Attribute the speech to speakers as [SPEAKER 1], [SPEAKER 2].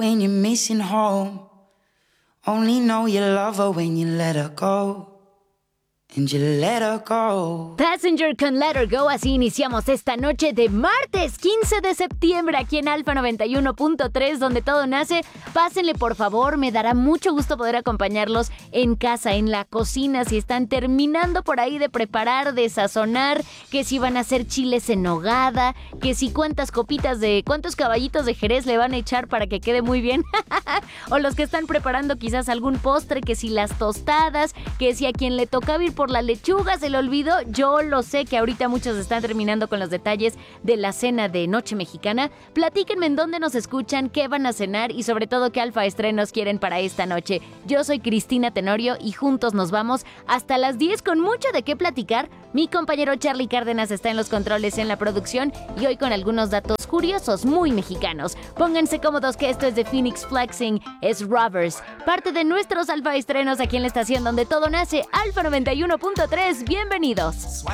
[SPEAKER 1] when you're missing home. Only know you love her when you let her go. And you let her go.
[SPEAKER 2] Passenger con Let Her Go. Así iniciamos esta noche de martes 15 de septiembre aquí en Alfa 91.3, donde todo nace. Pásenle, por favor, me dará mucho gusto poder acompañarlos en casa, en la cocina, si están terminando por ahí de preparar, de sazonar, que si van a hacer chiles en nogada, que si cuántos caballitos de Jerez le van a echar para que quede muy bien, o los que están preparando quizás algún postre, que si las tostadas, que si a quien le tocaba ir por la lechuga se le olvidó. Yo lo sé que ahorita muchos están terminando con los detalles de la cena de Noche Mexicana. Platíquenme en dónde nos escuchan, qué van a cenar y sobre todo qué Alfa estrenos quieren para esta noche. Yo soy Cristina Tenorio y juntos nos vamos hasta las 10 con mucho de qué platicar. Mi compañero Charlie Cárdenas está en los controles, en la producción, y hoy con algunos datos curiosos muy mexicanos. Pónganse cómodos que esto es de Phoenix Flexing, es Robbers, parte de nuestros Alfa estrenos aquí en la estación donde todo nace, Alfa 91.3. Bienvenidos.